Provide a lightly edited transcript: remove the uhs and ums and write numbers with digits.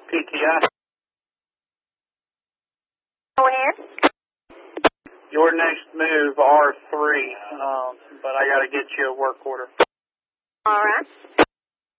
PTI. Go ahead. Your next move, R3, but I got to get you a work order. All right.